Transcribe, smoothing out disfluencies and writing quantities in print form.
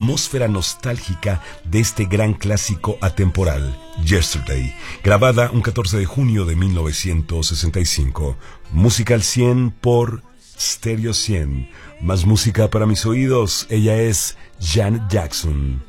atmósfera nostálgica de este gran clásico atemporal, Yesterday, grabada un 14 de junio de 1965. Música al 100 por Stereo 100. Más música para mis oídos. Ella es Janet Jackson.